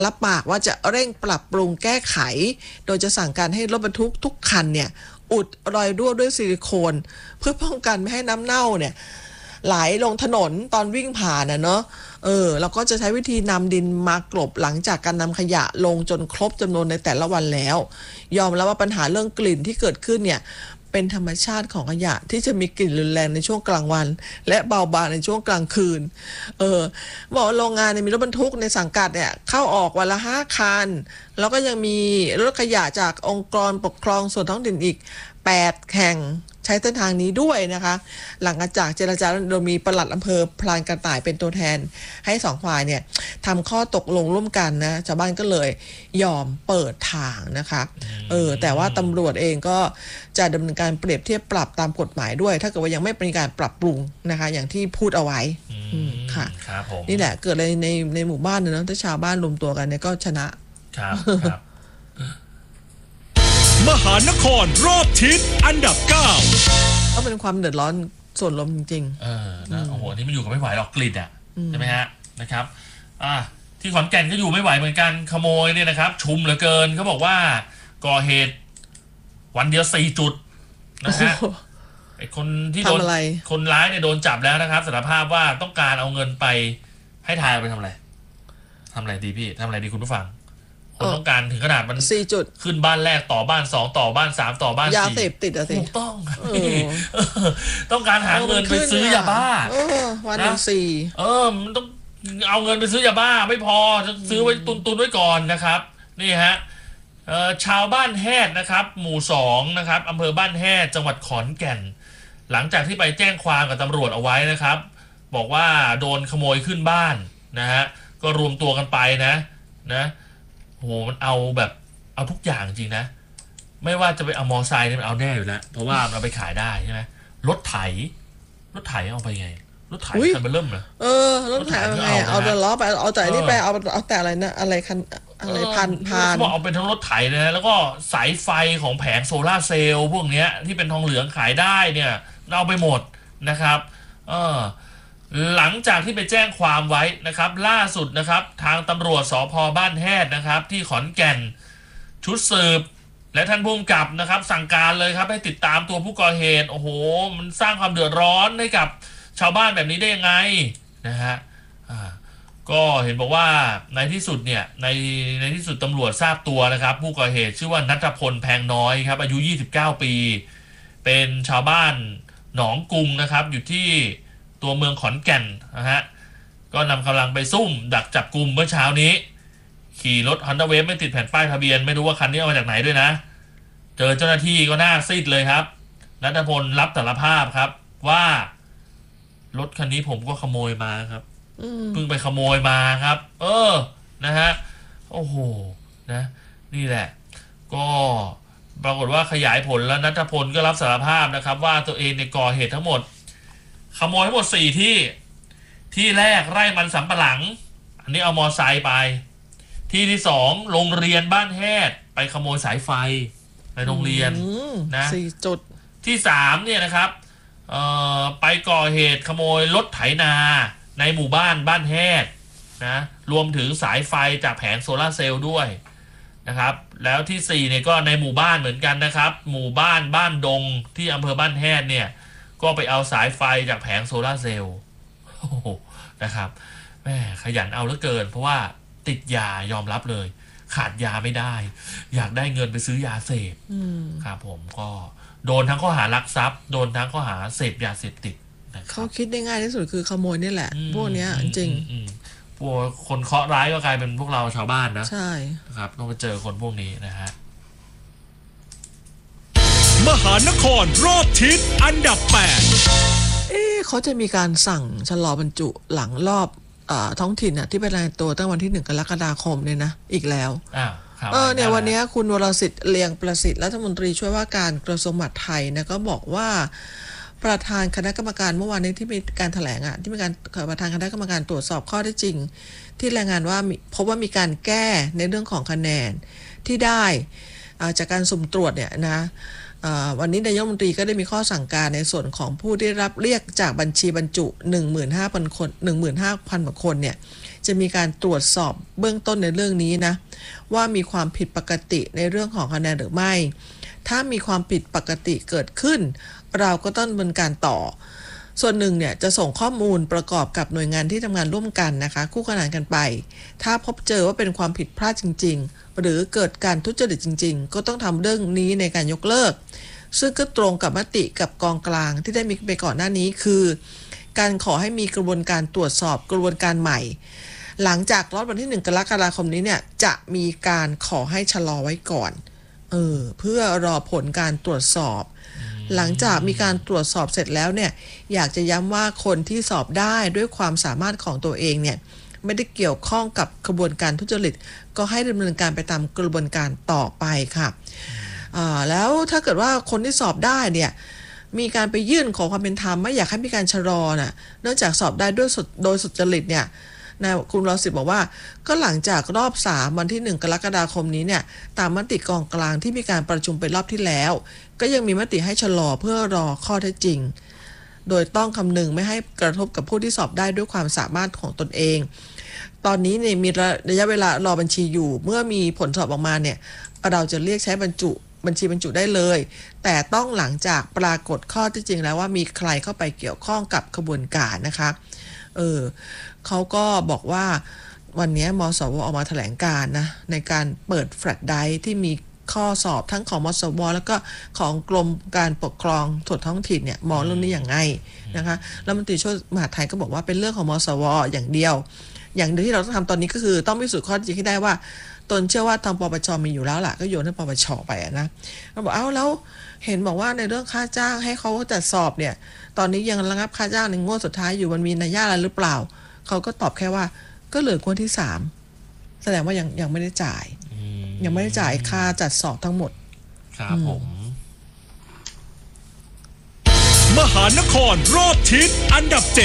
รับปากว่าจะเร่งปรับปรุงแก้ไขโดยจะสั่งการให้รถบรรทุกทุกคันเนี่ยอุดรอยรั่วด้วยซิลิโคนเพื่อป้องกันไม่ให้น้ำเน่าเนี่ยไหลลงถนนตอนวิ่งผ่านเนาะแล้วก็จะใช้วิธีนำดินมากลบหลังจากการนำขยะลงจนครบจำนวนในแต่ละวันแล้วยอมรับว่าปัญหาเรื่องกลิ่นที่เกิดขึ้นเนี่ยเป็นธรรมชาติของขยะที่จะมีกลิ่นรุนแรงในช่วงกลางวันและเบาบางในช่วงกลางคืนบอกว่าโรงงานเนี่ยมีรถบรรทุกในสังกัดเนี่ยเข้าออกวันละ5 คันแล้วก็ยังมีรถขยะจากองค์กรปกครองส่วนท้องถิ่นอีก8 แห่งใช้เส้นทางนี้ด้วยนะคะหลังจากเจรจาโดยมีปลัดอำเภอพลานกระต่ายเป็นตัวแทนให้2 ฝ่ายเนี่ยทำข้อตกลงร่วมกันนะชาวบ้านก็เลยยอมเปิดทางนะคะแต่ว่าตำรวจเองก็จะดำเนินการเปรียบเทียบปรับตามกฎหมายด้วยถ้าเกิดว่ายังไม่เป็นการปรับปรุงนะคะอย่างที่พูดเอาไว้ค่ะนี่แหละเกิดอะไรในหมู่บ้านเนอะถ้าชาวบ้านรวมตัวกันเนี่ยก็ชนะครับมหานครรอบทิศอันดับ 9 ก็เป็นความเดือดร้อนส่วนรวมจริงๆนะโอ้โหนี่มันอยู่กันไม่ไหวหรอกกลิ่นใช่ไหมฮะนะครับที่ขอนแก่นก็อยู่ไม่ไหวเหมือนกันขโมยเนี่ยนะครับชุมเหลือเกินเขาบอกว่าก่อเหตุวันเดียว4 จุดนะฮะไอ้คนที่โดนคนร้ายเนี่ยโดนจับแล้วนะครับสารภาพว่าต้องการเอาเงินไปให้ทายไปทำอะไรดีพี่ทำอะไรดีคุณผู้ฟังคนต้องการถึงขนาดมัน 4 จุดขึ้นบ้านแรกต่อบ้าน2ต่อบ้าน3ต่อบ้าน4 ยาเสพติดถูกต้องต้องการหาเงินไปซื้อยาบ้าวันนึง4 มันต้องเอาเงินไปซื้อยาบ้าไม่พอจะซื้อไว้ตุนไว้ก่อนนะครับนี่ฮะชาวบ้านแฮดนะครับหมู่2นะครับอำเภอบ้านแฮดจังหวัดขอนแก่นหลังจากที่ไปแจ้งความกับตำรวจเอาไว้นะครับบอกว่าโดนขโมยขึ้นบ้านนะฮะก็รวมตัวกันไปนะโหมันเอาทุกอย่างจริงนะไม่ว่าจะไปเอามอไซค์เนี่ยมันเอาแน่อยู่แล้วเพราะว่ามันเอาไปขายได้ใช่ไหมรถไถเอาไปไงรถไถคันเบอร์เริ่มเลยรถไถเอาไงเอาแต่ล้อไปเอาแต่นี่ไปเอาแต่อะไรนะอะไรคันอะไรพันบอกเอาเป็นทั้งรถไถนะแล้วก็สายไฟของแผงโซล่าเซลล์พวกเนี้ยที่เป็นทองเหลืองขายได้เนี่ยเอาไปหมดนะครับหลังจากที่ไปแจ้งความไว้นะครับล่าสุดนะครับทางตำรวจสภ.บ้านแฮดนะครับที่ขอนแก่นชุดสืบและท่านผู้กำกับนะครับสั่งการเลยครับให้ติดตามตัวผู้ก่อเหตุโอ้โหมันสร้างความเดือดร้อนให้กับชาวบ้านแบบนี้ได้ยังไงนะฮะก็เห็นบอกว่าในที่สุดเนี่ยในที่สุดตำรวจทราบตัวนะครับผู้ก่อเหตุชื่อว่าณัฐพลแพงน้อยครับอายุ29 ปีเป็นชาวบ้านหนองกุงนะครับอยู่ที่ตัวเมืองขอนแก่นนะฮะก็นำกำลังไปซุ่มดักจับกุมเมื่อเช้านี้ขี่รถ Honda Wave ไม่ติดแผ่นป้ายทะเบียนไม่รู้ว่าคันนี้เอามาจากไหนด้วยนะเจอเจ้าหน้าที่ก็หน้าซีดเลยครับณัฐพลรับสารภาพครับว่ารถคันนี้ผมก็ขโมยมาครับเพิ่งไปขโมยมาครับนะฮะโอ้โหนะนี่แหละก็ปรากฏว่าขยายผลแล้วณัฐพลก็รับสารภาพนะครับว่าตัวเองเนี่ยก่อเหตุทั้งหมดขโมยทั้งหมด4 ที่แรกไร่มันสำปะหลังอันนี้เอามอไซค์ไปที่2โรงเรียนบ้านแฮดไปขโมยสายไฟในโรงเรียนนะ 4 จุดที่3เนี่ยนะครับไปก่อเหตุขโมยรถไถนาในหมู่บ้านแฮดนะรวมถึงสายไฟจากแผงโซล่าเซลล์ด้วยนะครับแล้วที่4เนี่ยก็ในหมู่บ้านเหมือนกันนะครับหมู่บ้านดงที่อำเภอบ้านแฮดเนี่ยก็ไปเอาสายไฟจากแผงโซล่าเซลล์นะครับแม่ขยันเอาเหลือเกินเพราะว่าติดยายอมรับเลยขาดยาไม่ได้อยากได้เงินไปซื้อยาเสพครับผมก็โดนทั้งข้อหารักทรัพย์โดนทั้งข้อหาเสพยาเสพติดเขาคิดได้ง่ายที่สุดคือขโมยนี่แหละพวกเนี้ยจริงพวกคนเคราะห์ร้ายก็กลายเป็นพวกเราชาวบ้านนะใช่ครับต้องไปเจอคนพวกนี้นะฮะมหานครรอบทิศอันดับ 8เขาจะมีการสั่งชะลอบรรจุหลังรอบท้องถิ่นที่เป็นรายตัวตั้งวันที่1 กรกฎาคมเนี่ยนะอีกแล้วเนี่ยวันนี้คุณวรสิทธิ์เลียงประสิทธิ์รัฐมนตรีช่วยว่าการกระทรวงมหาดไทยนะก็บอกว่าประธานคณะกรรมการเมื่อวานนี้ที่มีการแถลงที่มีการประธานคณะกรรมการตรวจสอบข้อเท็จจริงที่รายงานว่าพบว่ามีการแก้ในเรื่องของคะแนนที่ได้จากการสุ่มตรวจเนี่ยนะวันนี้นายกรัฐมนตรีก็ได้มีข้อสั่งการในส่วนของผู้ที่รับเรียกจากบัญชีบรรจุ 15,000 คน 15,000 คนเนี่ยจะมีการตรวจสอบเบื้องต้นในเรื่องนี้นะว่ามีความผิดปกติในเรื่องของคะแนนหรือไม่ถ้ามีความผิดปกติเกิดขึ้นเราก็ต้องดำเนินการต่อส่วนหนึ่งเนี่ยจะส่งข้อมูลประกอบกับหน่วยงานที่ทำงานร่วมกันนะคะคู่ขนานกันไปถ้าพบเจอว่าเป็นความผิดพลาดจริงๆหรือเกิดการทุจริตจริงๆก็ต้องทำเรื่องนี้ในการยกเลิกซึ่งก็ตรงกับมติกับกองกลางที่ได้มีไปก่อนหน้านี้คือการขอให้มีกระบวนการตรวจสอบกระบวนการใหม่หลังจากรอบวันที่1 กรกฎาคมนี้เนี่ยจะมีการขอให้ชะลอไว้ก่อนเพื่อรอผลการตรวจสอบหลังจากมีการตรวจสอบเสร็จแล้วเนี่ยอยากจะย้ำว่าคนที่สอบได้ด้วยความสามารถของตัวเองเนี่ยไม่ได้เกี่ยวข้องกับกระบวนการทุจริตก็ให้ดำเนินการไปตามกระบวนการต่อไปค่ะแล้วถ้าเกิดว่าคนที่สอบได้เนี่ยมีการไปยื่นขอความเป็นธรรมไม่อยากให้มีการชะลอนะเนื่องจากสอบได้โดยสุจริตเนี่ยนะคุณรอสิทธิ์บอกว่าก็หลังจากรอบ3วันที่1 กรกฎาคมนี้เนี่ยตามมติกองกลางที่มีการประชุมไปรอบที่แล้วก็ยังมีมติให้ชะลอเพื่อรอข้อเท็จจริงโดยต้องคำนึงไม่ให้กระทบกับผู้ที่สอบได้ด้วยความสามารถของตนเองตอนนี้เนี่ยมีระยะเวลารอบัญชีอยู่เมื่อมีผลสอบออกมาเนี่ยเราจะเรียกใช้บัญชีบรรจุได้เลยแต่ต้องหลังจากปรากฏข้อเท็จจริงแล้วว่ามีใครเข้าไปเกี่ยวข้องกับขบวนการนะคะเขาก็บอกว่าวันนี้มสวออกมาแถลงการนะในการเปิดแฟลชไดรฟ์ที่มีข้อสอบทั้งของมสวแล้วก็ของกรมการปกครองส่วนท้องถิ่นเนี่ยมองเรื่องนี้อย่างไงนะคะรัฐมนตรีช่วยมหาดไทยก็บอกว่าเป็นเรื่องของมสวอย่างเดียวที่เราต้องทำตอนนี้ก็คือต้องพิสูจน์ข้อจริงให้ได้ว่าตนเชื่อว่าทางปปชมีอยู่แล้วล่ะก็โยนให้ปปชไปนะเราบอกแล้วเห็นบอกว่าในเรื่องค่าจ้างให้เขาจัดสอบเนี่ยตอนนี้ยังระงับค่าจ้างในงวดสุดท้ายอยู่มันมีนัยยะอะไรหรือเปล่าเขาก็ตอบแค่ว่าก็เหลืองวดที่3แสดงว่ายังไม่ได้จ่ายยังไม่ได้จ่ายค่าจัดสอบทั้งหมดครับผมมหานครรอบทิศอันดับ7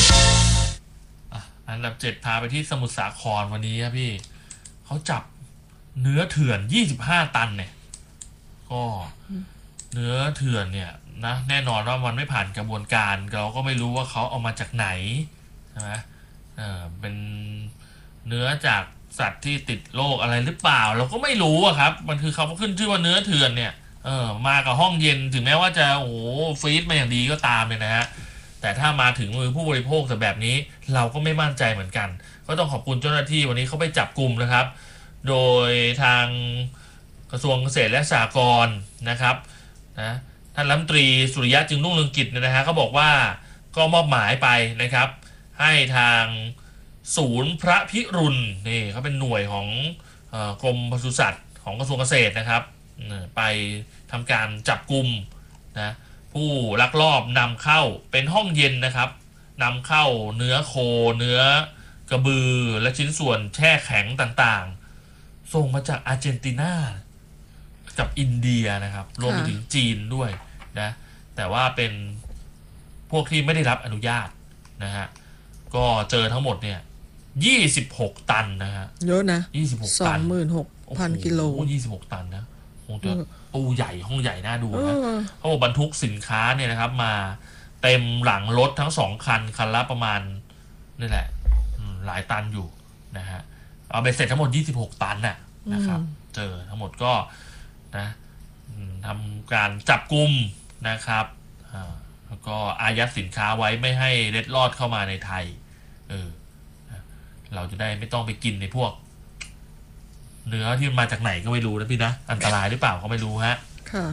อันดับ7พาไปที่สมุทรสาครวันนี้ครับพี่เขาจับเนื้อเถื่อน25 ตันเนี่ยก็เนื้อเถื่อนเนี่ยนะแน่นอนว่ามันไม่ผ่านกระบวนการเราก็ไม่รู้ว่าเขาเอามาจากไหนใช่ไหมเป็นเนื้อจากสัตว์ที่ติดโรคอะไรหรือเปล่าเราก็ไม่รู้อะครับมันคือเขาขึ้นชื่อว่าเนื้อเถื่อนเนี่ยมากับห้องเย็นถึงแม้ว่าจะฟรีซมาอย่างดีก็ตามเลยนะฮะแต่ถ้ามาถึงมือผู้บริโภคแต่แบบนี้เราก็ไม่มั่นใจเหมือนกันก็ต้องขอบคุณเจ้าหน้าที่วันนี้เขาไปจับกลุ่มนะครับโดยทางกระทรวงเกษตรและสหกรณ์นะครับนะท่านรัฐมนตรีสุริยะจึงรุ่งเรืองกิจนะฮะเขาบอกว่าก็มอบหมายไปนะครับให้ทางศูนย์พระพิรุณนี่เขาเป็นหน่วยของกรมปศุสัตว์ของกระทรวงเกษตรนะครับไปทำการจับกุมนะผู้ลักลอบนำเข้าเป็นห้องเย็นนะครับนำเข้าเนื้อโคเนื้อกระบือและชิ้นส่วนแช่แข็งต่างๆส่งมาจากอาร์เจนตินากับอินเดียนะครับรวมไปถึงจีนด้วยนะแต่ว่าเป็นพวกที่ไม่ได้รับอนุญาตนะฮะก็เจอทั้งหมดเนี่ย26 ตันนะฮะเยอะนะ 26 ตัน 26,000 กิโล 26 ตันนะคงจะตู้ใหญ่ห้องใหญ่น่าดูนะเขาบอกบรรทุกสินค้าเนี่ยนะครับมาเต็มหลังรถทั้ง2 คันละประมาณนี่แหละหลายตันอยู่นะฮะเอาไปเสร็จทั้งหมด26 ตันน่ะนะครับเจอทั้งหมดก็นะทำการจับกุมนะครับแล้วก็อายัดสินค้าไว้ไม่ให้เล็ดลอดเข้ามาในไทยเราจะได้ไม่ต้องไปกินในพวกเนื้อที่มันมาจากไหนก็ไม่รู้นะพี่นะอันตรายหรือเปล่าก็ไม่รู้ฮะค่ะ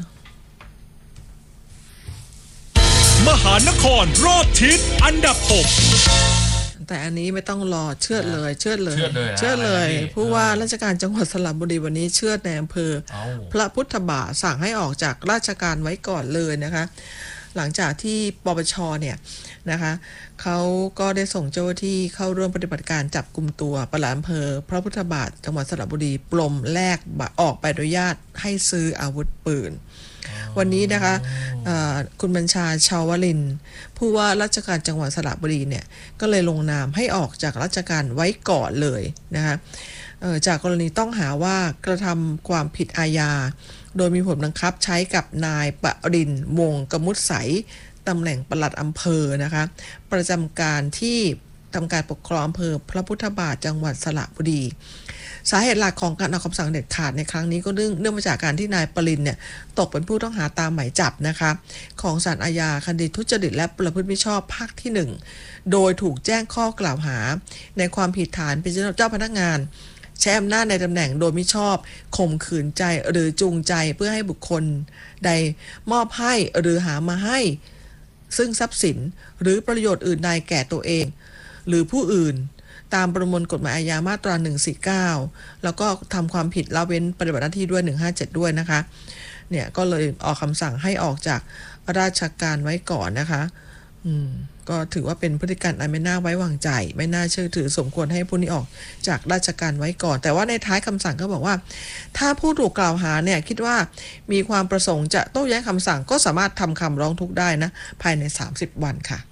มหานครรอบทิศอันดับ 6แต่อันนี้ไม่ต้องรอเชื่อเลยผู้ว่าราชการจังหวัดสระบุรีวันนี้เชื่อในอำเภอพระพุทธบาทสั่งให้ออกจากราชการไว้ก่อนเลยนะคะหลังจากที่ปปชเนี่ยนะคะเขาก็ได้ส่งเจ้าหน้าที่เข้าร่วมปฏิบัติการจับกุมตัวปลัดอำเภอพระพุทธบาทจังหวัดสระบุรีปลมแลกออกใบอนุญาตให้ซื้ออาวุธปืนวันนี้นะคะคุณบัญชาชาวลินผู้ว่าราชการจังหวัดสระบุรีเนี่ยก็เลยลงนามให้ออกจากราชการไว้ก่อนเลยนะคะจากกรณีต้องหาว่ากระทำความผิดอาญาโดยมีผลบังคับใช้กับนายปรินทร์วงศ์กมุษใสตำแหน่งปลัดอำเภอนะคะประจำการที่ทำการปกครองอำเภอพระพุทธบาทจังหวัดสระบุรีสาเหตุหลักของการออกคำสั่งเด็ดขาดในครั้งนี้ก็เนื่องมาจากการที่นายปรินทร์เนี่ยตกเป็นผู้ต้องหาตามหมายจับนะคะของศาลอาญาคดีทุจริตและประพฤติมิชอบภาคที่1โดยถูกแจ้งข้อกล่าวหาในความผิดฐานเป็นเจ้าพนักงานใช้อำนาจในตำแหน่งโดยมิชอบข่มขืนใจหรือจูงใจเพื่อให้บุคคลใดมอบให้หรือหามาให้ซึ่งทรัพย์สินหรือประโยชน์อื่นใดแก่ตัวเองหรือผู้อื่นตามประมวลกฎหมายอาญามาตรา149แล้วก็ทำความผิดละเว้นปฏิบัติหน้าที่ด้วย157ด้วยนะคะเนี่ยก็เลยออกคำสั่งให้ออกจากราชการไว้ก่อนนะคะก็ถือว่าเป็นพฤติกรรมอันไม่น่าไว้วางใจไม่น่าเชื่อถือสมควรให้ผู้นี้ออกจากราชการไว้ก่อนแต่ว่าในท้ายคำสั่งก็บอกว่าถ้าผู้ถูกกล่าวหาเนี่ยคิดว่ามีความประสงค์จะโต้แย้งคำสั่งก็สามารถทำคำร้องทุกข์ได้นะภายใน30 วันค่ะ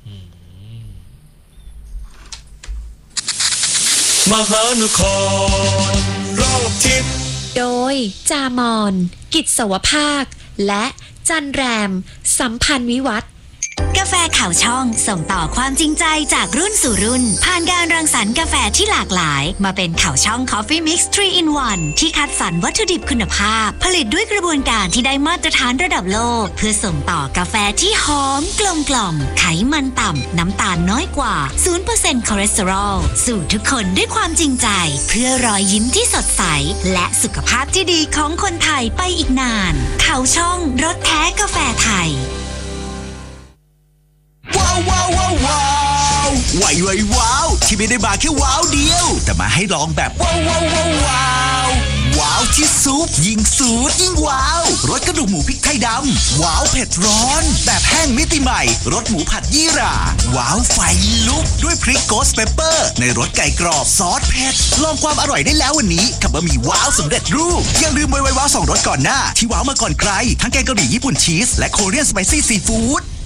มหานครรอบทิศโดยจามอนกิจสวภาคและจันแรมสัมพันธ์วิวัฒน์กาแฟข่าวช่องส่งต่อความจริงใจจากรุ่นสู่รุ่นผ่านการรังสรรค์กาแฟที่หลากหลายมาเป็นข่าวช่อง Coffee Mix 3 in 1 ที่คัดสรรวัตถุดิบคุณภาพผลิตด้วยกระบวนการที่ได้มาตรฐานระดับโลกเพื่อส่งต่อกาแฟที่หอมกลมกล่อมไขมันต่ำน้ำตาลน้อยกว่า 0% คอเลสเตอรอลสู่ทุกคนด้วยความจริงใจเพื่อรอยยิ้มที่สดใสและสุขภาพที่ดีของคนไทยไปอีกนานข่าวช่องรสแท้กาแฟไทยว้าวที่ไม่ได้มาแค่ว้าวเดียวแต่มาให้ลองแบบว้าวที่ซุปยิ่งสูตรยิ่งว้าวรสกระดูกหมูพริกไทยดำว้าวเผ็ดร้อนแบบแห้งมิติใหม่รสหมูผัดยี่หร่าว้าวไฟลุกด้วยพริกโกสเปปเปอร์ในรสไก่กรอบซอสเผ็ดลองความอร่อยได้แล้ววันนี้กับบะหมี่ว้าวสำเร็จรูปอย่าลืมว้าว2 รสก่อนหน้าที่ว้าวมาก่อนใครทั้งแกงกะหรี่ญี่ปุ่นชีสและโคเรียนสไปซี่ซีฟู้ด